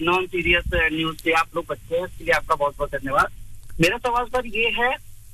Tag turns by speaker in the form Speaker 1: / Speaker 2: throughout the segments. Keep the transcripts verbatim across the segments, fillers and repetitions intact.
Speaker 1: Non serious news से आप लोग बच्चे हैं, इसके लिए आपका बहुत बहुत धन्यवाद। मेरा सवाल सर ये है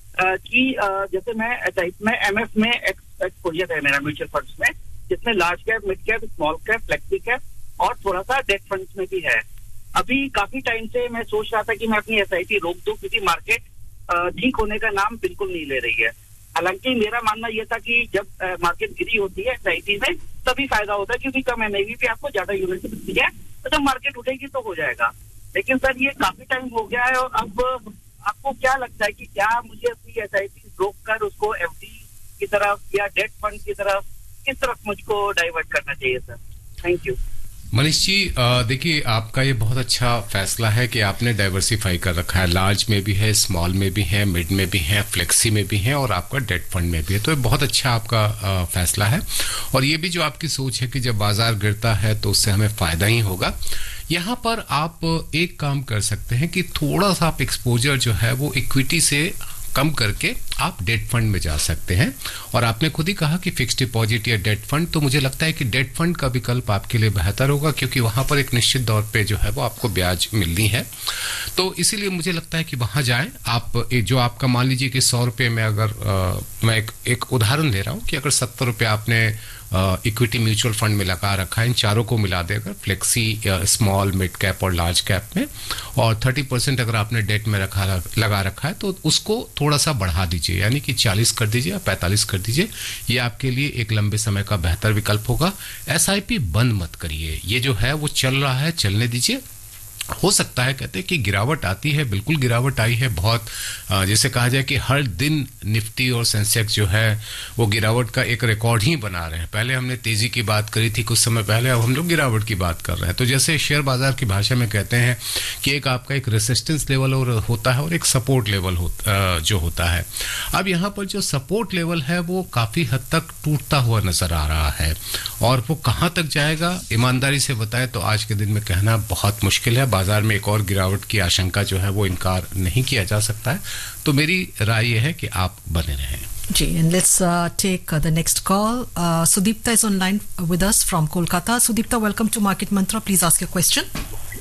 Speaker 1: कि जैसे मैं मैं एमएफ में एक्सपोजर है मेरा म्यूचुअल फंड्स में, जिसमें large cap, mid cap, small cap, flexi cap और थोड़ा सा डेट फंड्स में भी है। अभी काफी टाइम से मैं सोच रहा था कि मैं अपनी एसआईपी रोक दूं, क्योंकि मार्केट ठीक होने का नाम बिल्कुल नहीं ले रही है। हालांकि मेरा मानना यह था कि जब मार्केट गिरी होती है एसआईपी में तभी फायदा होता है, क्योंकि कम एनआईवी पे आपको ज्यादा यूनिट मिलती है, तो जब मार्केट उठेगी तो हो जाएगा। लेकिन सर ये काफी टाइम हो गया है, और अब आपको क्या लगता है कि क्या मुझे अपनी एसआईपी रोक कर उसको एफडी की तरफ या डेट फंड की तरफ, किस तरफ मुझको डाइवर्ट करना चाहिए sir? Thank you.
Speaker 2: Manish ji, देखिए आपका ये बहुत अच्छा फैसला है कि आपने डाइवर्सिफाई कर रखा है। लार्ज में भी है, स्मॉल में भी है, मिड में भी है, फ्लेक्सी में भी है और आपका डेट फंड में भी है। तो ये बहुत अच्छा आपका आ, फैसला है। और ये भी जो आपकी सोच है कि जब बाजार गिरता है तो उससे हमें फायदा ही होगा। यहाँ पर आप एक काम कर सकते हैं कि थोड़ा सा आप एक्सपोजर जो है वो इक्विटी से कम करके आप डेट फंड में जा सकते हैं। और आपने खुद ही कहा कि फिक्स्ड डिपॉजिट या डेट फंड, तो मुझे लगता है कि डेट फंड का विकल्प आपके लिए बेहतर होगा, क्योंकि वहां पर एक निश्चित दौर पे जो है वो आपको ब्याज मिलनी है। तो इसीलिए मुझे लगता है कि वहां जाएं आप। जो आपका मान लीजिए कि सौ रुपये में अगर आ, मैं एक, एक उदाहरण दे रहा हूं कि अगर सत्तर रुपये आपने इक्विटी म्यूचुअल फंड में लगा रखा है, इन चारों को मिला दे अगर फ्लेक्सी, स्मॉल, मिड कैप और लार्ज कैप में, और तीस परसेंट अगर आपने डेट में रखा लगा रखा है, तो उसको थोड़ा सा बढ़ा दीजिए, यानी कि चालीस कर दीजिए या पैंतालीस कर दीजिए। ये आपके लिए एक लंबे समय का बेहतर विकल्प होगा। एसआईपी बंद मत करिए, ये जो है वो चल रहा है, चलने दीजिए। हो सकता है कहते हैं कि गिरावट आती है, बिल्कुल गिरावट आई है बहुत। जैसे कहा जाए कि हर दिन निफ्टी और सेंसेक्स जो है वो गिरावट का एक रिकॉर्ड ही बना रहे हैं। पहले हमने तेजी की बात करी थी कुछ समय पहले, अब हम लोग गिरावट की बात कर रहे हैं। तो जैसे शेयर बाजार की भाषा में कहते हैं कि एक आपका एक रेसिस्टेंस लेवल और होता है और एक सपोर्ट लेवल हो, जो होता है। अब यहाँ पर जो सपोर्ट लेवल है वो काफी हद तक टूटता हुआ नजर आ रहा है, और वो कहाँ तक जाएगा ईमानदारी से बताएं तो आज के दिन में कहना बहुत मुश्किल है। बाजार में एक और गिरावट की आशंका जो है वो इनकार नहीं किया जा सकता है। तो मेरी राय यह है कि आप बने रहें
Speaker 3: जी। And let's uh, take uh, the next call. Uh, Sudipta is online with us from Kolkata. Sudipta, welcome to Market Mantra. Please ask your question.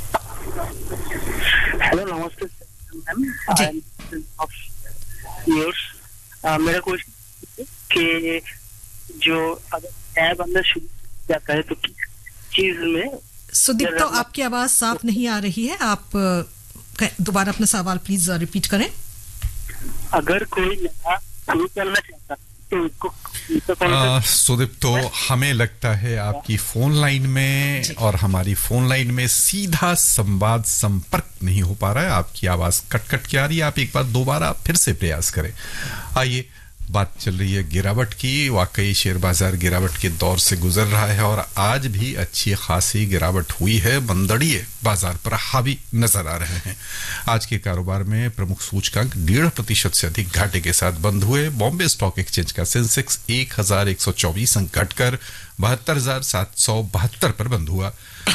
Speaker 1: Hello, namaste ma'am. I'm of yours. मेरा question कि जो अगर app अंदर शुरू जाता है तो किस चीज में?
Speaker 3: सुदीप, तो आपकी आवाज साफ नहीं आ रही है, आप दोबारा अपना सवाल प्लीज रिपीट करें।
Speaker 1: अगर कोई नया शुरू करना चाहता तो उसको
Speaker 4: सुदीप, तो हमें लगता है आपकी फोन लाइन में और हमारी फोन लाइन में सीधा संवाद संपर्क नहीं हो पा रहा है। आपकी आवाज कट कट के आ रही है, आप एक बार दोबारा फिर से प्रयास करें। आइए, बात चल रही है गिरावट की। वाकई शेयर बाजार गिरावट के दौर से गुजर रहा है और आज भी अच्छी खासी गिरावट हुई है। मंदड़िए बाजार पर हावी नजर आ रहे हैं। आज के कारोबार में प्रमुख सूचकांक डेढ़ प्रतिशत से अधिक घाटे के साथ बंद हुए। बॉम्बे स्टॉक एक्सचेंज का सेंसेक्स एक हजार एक सौ चौबीस अंक घटकर बहत्तर हजार सात सौ बहत्तर पर बंद हुआ।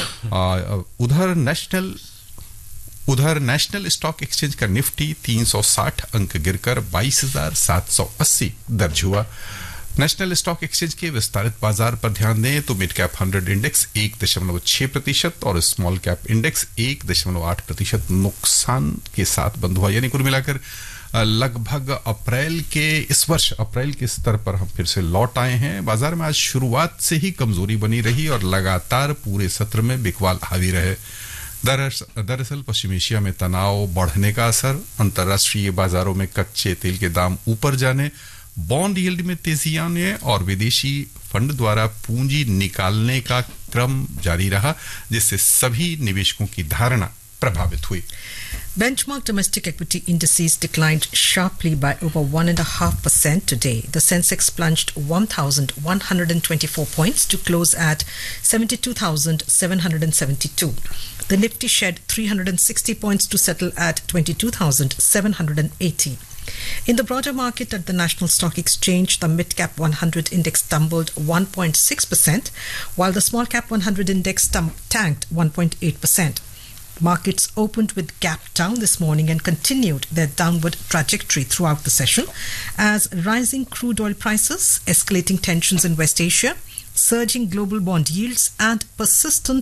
Speaker 4: उधर नेशनल उधर नेशनल स्टॉक एक्सचेंज का निफ्टी तीन सौ साठ अंक गिरकर बाईस हजार सात सौ अस्सी दर्ज हुआ। नेशनल स्टॉक एक्सचेंज के विस्तारित बाजार पर ध्यान दें तो मिड कैप हंड्रेड इंडेक्स एक दशमलव छह प्रतिशत और स्मॉल कैप इंडेक्स एक दशमलव आठ प्रतिशत नुकसान के साथ बंद हुआ। यानी कुल मिलाकर लगभग अप्रैल के इस वर्ष अप्रैल के स्तर पर हम फिर से लौट आए हैं। बाजार में आज शुरुआत से ही कमजोरी बनी रही और लगातार पूरे सत्र में बिकवाल हावी रहे। दरअसल पश्चिम एशिया में तनाव बढ़ने का असर, अंतर्राष्ट्रीय बाजारों में कच्चे तेल के दाम ऊपर जाने, बॉन्ड यील्ड में तेजी आने और विदेशी फंड द्वारा पूंजी निकालने का क्रम जारी रहा, जिससे सभी निवेशकों की धारणा प्रभावित हुई।
Speaker 3: Benchmark domestic equity indices declined sharply by over one and a half percent today. The Sensex plunged one thousand one hundred twenty-four points to close at seventy-two thousand seven hundred seventy-two. The Nifty shed three hundred sixty points to settle at twenty-two thousand seven hundred eighty. In the broader market at the National Stock Exchange, the mid-cap one hundred index tumbled one point six percent, while the small-cap one hundred index tum- tanked one point eight percent. Markets opened with gap down this morning and continued their downward trajectory throughout the session as rising crude oil prices, escalating tensions in West Asia, surging global bond yields and persistent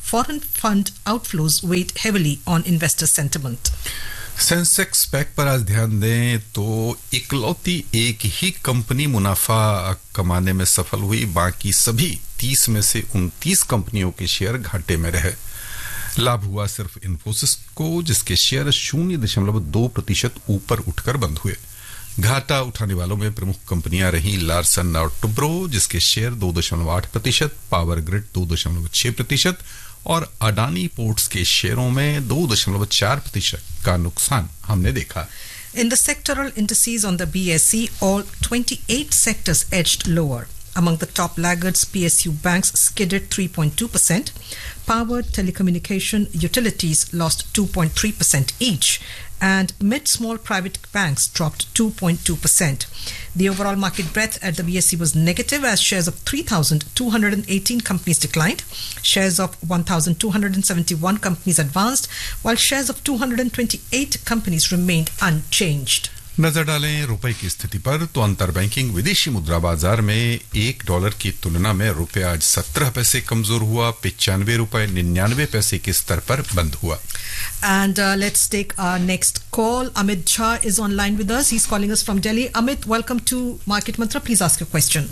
Speaker 3: foreign fund outflows weighed heavily on investor sentiment.
Speaker 4: Sensex pack पर आज ध्यान दें तो इकलौती एक ही company मुनाफा कमाने में सफल हुई, बाकी सभी तीस में से उनतीस कंपनियों के शेयर घाटे में रहे। लाभ हुआ सिर्फ इन्फोसिस को, जिसके शेयर शून्य दशमलव दो प्रतिशत ऊपर उठकर बंद हुए। घाटा उठाने वालों में प्रमुख कंपनियां रहीं लार्सन और टुब्रो, जिसके शेयर दो दशमलव आठ प्रतिशत, पावर ग्रिड दो दशमलव छह प्रतिशत और अडानी पोर्ट्स के शेयरों में दो दशमलव चार प्रतिशत का नुकसान हमने देखा।
Speaker 3: In the sectoral indices on the B S E, all twenty-eight sectors edged lower. Among the top laggards, P S U banks skidded three point two percent. Power, telecommunication, utilities lost two point three percent each, and mid-small private banks dropped two point two percent. The overall market breadth at the B S E was negative as shares of three thousand two hundred eighteen companies declined. Shares of one thousand two hundred seventy-one companies advanced, while shares of two hundred twenty-eight companies remained unchanged.
Speaker 4: नजर डालें रुपए की स्थिति पर तो अंतर banking विदेशी मुद्रा बाजार में एक डॉलर की तुलना में रुपया आज सत्रह पैसे कमजोर हुआ, पिचानवे रुपए निन्यानवे पैसे के स्तर पर बंद हुआ।
Speaker 3: And uh, let's take our next call. Amit Jha is online with us. He's calling us from Delhi. Amit, welcome to Market Mantra. Please ask your question.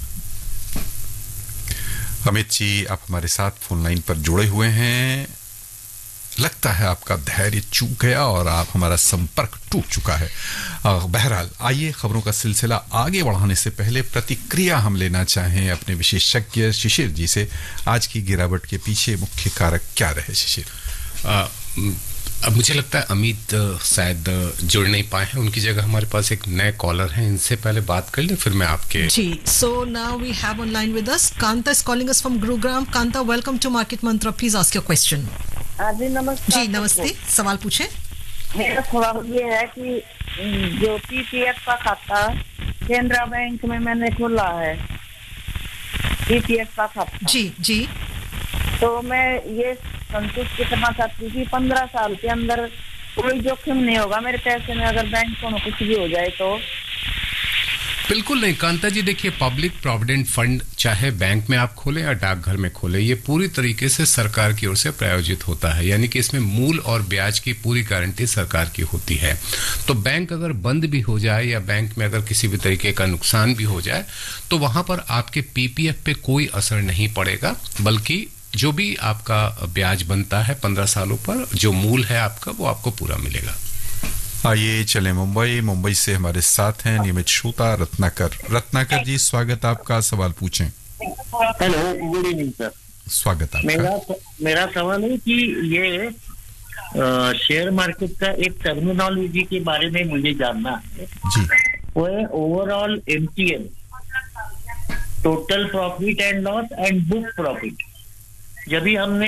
Speaker 4: Amit ji, आप हमारे साथ फोन लाइन पर जुड़े हुए हैं। लगता है आपका धैर्य चूक गया और आप हमारा संपर्क टूट चुका है। बहरहाल, आइए खबरों का सिलसिला आगे बढ़ाने से पहले प्रतिक्रिया हम लेना चाहें अपने विशेषज्ञ शिशिर जी से। आज की गिरावट के पीछे मुख्य कारक क्या रहे शिशिर?
Speaker 2: आ, अब मुझे लगता है अमित शायद जुड़ नहीं पाए हैं, उनकी जगह हमारे पास एक नए कॉलर हैं, इनसे पहले बात कर लें फिर मैं आपके
Speaker 3: जी। So now we have online with us Kanta is calling us from Gurugram. Kanta, welcome to market Mantra. Please ask your question.
Speaker 5: जी नमस्ते।
Speaker 3: जी नमस्ते, सवाल पूछें।
Speaker 5: मेरा सवाल ये है कि जो पीपीएफ का खाता केनरा बैंक में मैंने खोला है, पीपीएफ का खाता
Speaker 3: जी जी,
Speaker 5: तो मैं ये संतुष्ट करना चाहती हूँ कि पंद्रह साल के अंदर कोई जोखिम नहीं होगा मेरे पैसे में, अगर बैंक को कुछ भी हो जाए तो।
Speaker 2: बिल्कुल नहीं कांता जी, देखिए पब्लिक प्रोविडेंट फंड चाहे बैंक में आप खोलें या डाकघर में खोलें, ये पूरी तरीके से सरकार की ओर से प्रायोजित होता है, यानी कि इसमें मूल और ब्याज की पूरी गारंटी सरकार की होती है। तो बैंक अगर बंद भी हो जाए या बैंक में अगर किसी भी तरीके का नुकसान भी हो जाए तो वहां पर आपके पीपीएफ पे कोई असर नहीं पड़ेगा, बल्कि जो भी आपका ब्याज बनता है पंद्रह सालों पर, जो मूल है आपका, वो आपको पूरा मिलेगा।
Speaker 4: आइए चले मुंबई। मुंबई से हमारे साथ हैं नियमित श्रोता रत्नाकर। रत्नाकर जी, स्वागत आपका, सवाल पूछें।
Speaker 1: Hello, good evening sir.
Speaker 4: स्वागत आपका।
Speaker 1: मेरा मेरा सवाल है कि ये शेयर मार्केट का एक टर्मिनोलॉजी के बारे में मुझे जानना है
Speaker 4: जी।
Speaker 1: वो है overall MTM, total profit and loss and book profit. जब भी हमने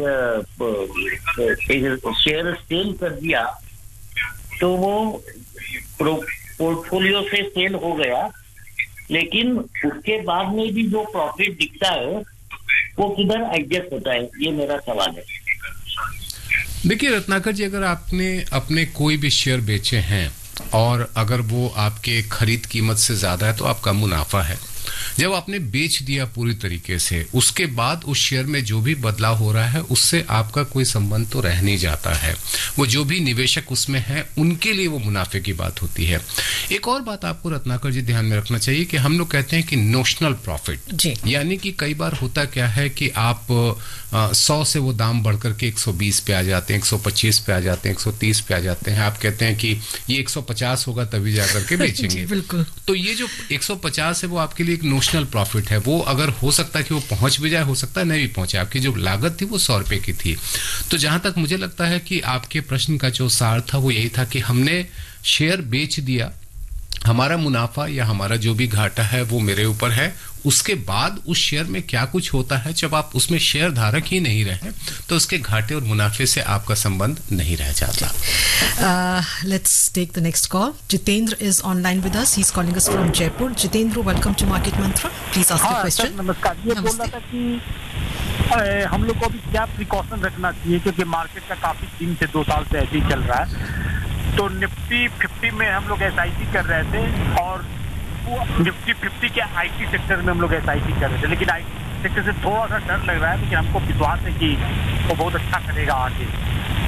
Speaker 1: शेयर सेल कर दिया तो वो पोर्टफोलियो से सेल हो गया, लेकिन उसके बाद में भी जो प्रॉफिट दिखता है वो किधर एडजस्ट होता है, ये मेरा सवाल है।
Speaker 2: देखिए रत्नाकर जी, अगर आपने अपने कोई भी शेयर बेचे हैं और अगर वो आपके खरीद कीमत से ज्यादा है तो आपका मुनाफा है। जब आपने बेच दिया पूरी तरीके से, उसके बाद उस शेयर में जो भी बदलाव हो रहा है उससे आपका कोई संबंध तो रह नहीं जाता है। वो जो भी निवेशक उसमें है उनके लिए वो मुनाफे की बात होती है। एक और बात आपको रत्नाकर जी ध्यान में रखना चाहिए कि हम लोग कहते हैं कि नोशनल प्रॉफिट, यानी कि कई बार होता क्या है कि आप सौ से वो दाम बढ़कर के एक सौ बीस पे आ जाते हैं, एक सौ पच्चीस पे आ जाते हैं, एक सौ तीस पे आ जाते हैं। आप कहते हैं कि ये एक सौ पचास होगा तभी जाकर के बेचेंगे।
Speaker 3: बिल्कुल।
Speaker 2: तो ये जो एक सौ पचास है वो आपके लिए एक नोशनल प्रॉफिट है। वो अगर हो सकता है कि वो पहुंच भी जाए, हो सकता है नहीं भी पहुंचे। आपकी जो लागत थी वो सौ रुपए की थी। तो जहां तक मुझे लगता है कि आपके प्रश्न का जो सार था वो यही था कि हमने शेयर बेच दिया, हमारा मुनाफा या हमारा जो भी घाटा है वो मेरे ऊपर है। उसके बाद उस शेयर में क्या कुछ होता है, जब आप उसमें शेयर धारक ही नहीं रहे तो उसके घाटे और मुनाफे से आपका संबंध नहीं रह जाता।
Speaker 3: Let's take the next call. Jitendra is online with us, he is calling us from Jaipur. Jitendra, welcome to market Mantra. Please ask the question.
Speaker 6: नमस्कार। ये बोल रहा था कि हम लोग को अभी क्या प्रिकॉशन रखना चाहिए, क्योंकि मार्केट का काफी दिन से दो साल से ऐसे ही चल रहा है। तो निफ्टी फिफ्टी में हम लोग एस आई पी कर रहे थे और निफ्टी फिफ्टी के आईटी सेक्टर में हम लोग एस आई पी कर रहे थे, लेकिन सेक्टर से थोड़ा सा डर लग रहा है, लेकिन हमको विश्वास है कि वो बहुत अच्छा करेगा आगे।